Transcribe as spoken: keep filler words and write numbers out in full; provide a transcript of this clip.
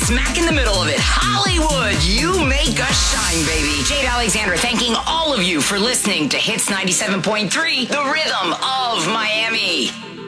smack in the middle of it. Hollywood, you make us shine, baby. Jade Alexander thanking all of you for listening to Hits ninety-seven point three, the rhythm of Miami.